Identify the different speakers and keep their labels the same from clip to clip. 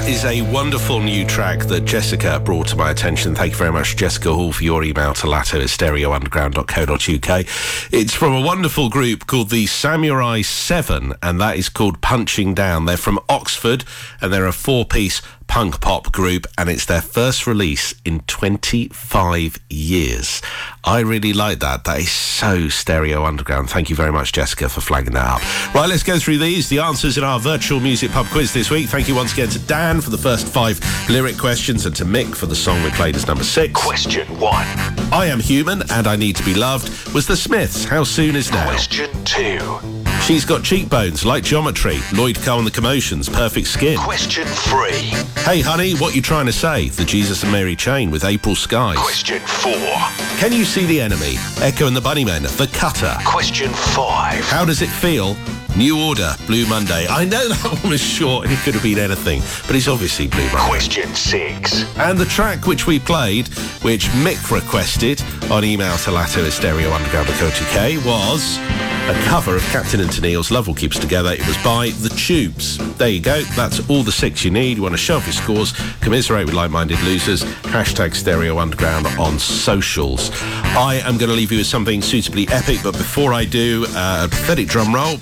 Speaker 1: That is a wonderful new track that Jessica brought to my attention. Thank you very much, Jessica Hall, for your email to latto@stereounderground.co.uk. It's from a wonderful group called the Samurai 7, and that is called Punching Down. They're from Oxford, and they're a 4-piece punk pop group, and it's their first release in 25 years. I really like that. That is so Stereo Underground. Thank you very much, Jessica, for flagging that up. Right, let's go through the answers in our virtual music pub quiz this week. Thank you once again to Dan for the first 5 lyric questions and to Mick for the song we played as number 6.
Speaker 2: Question 1.
Speaker 1: I Am Human and I Need to Be Loved was the Smiths. How Soon Is Now?
Speaker 2: Question 2.
Speaker 1: She's Got Cheekbones, Like Geometry, Lloyd Cole and the Commotions, Perfect Skin.
Speaker 2: Question 3.
Speaker 1: Hey Honey, What You Trying to Say? The Jesus and Mary Chain with April Skies.
Speaker 2: Question 4.
Speaker 1: Can You See the Enemy? Echo and the Bunnymen, The Cutter.
Speaker 2: Question 5.
Speaker 1: How Does It Feel? New Order, Blue Monday. I know that one was short and it could have been anything, but it's obviously Blue Monday.
Speaker 2: Question 6.
Speaker 1: And the track which we played, which Mick requested on email to latto@stereounderground.co.uk, was a cover of Captain and Tennille's Love Will Keep Us Together. It was by The Tubes. There you go. That's all the 6 you need. You want to show off your scores, commiserate with like-minded losers, hashtag Stereo Underground on socials. I am going to leave you with something suitably epic, but before I do, a pathetic drum roll.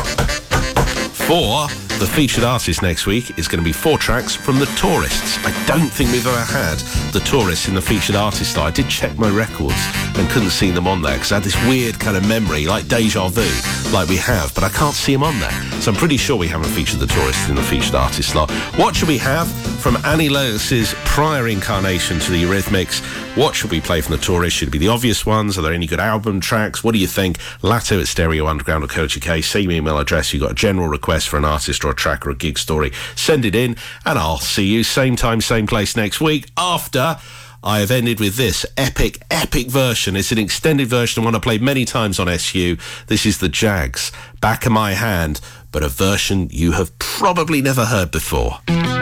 Speaker 1: For the featured artist next week is going to be 4 tracks from The Tourists. I don't think we've ever had The Tourists in the featured artist slot. I did check my records and couldn't see them on there because I had this weird kind of memory, like deja vu, like we have, but I can't see them on there. So I'm pretty sure we haven't featured The Tourists in the featured artist slot. What should we have from Annie Lennox's prior incarnation to the Eurythmics? What should we play from The Tourists? Should it be the obvious ones? Are there any good album tracks? What do you think? latto@stereounderground.co.uk. Same email address. You've got a general request for an artist or a track or a gig story. Send it in and I'll see you same time, same place next week after I have ended with this epic version. It's an extended version, one I played many times on SU. This is the Jags, Back of My Hand, but a version you have probably never heard before.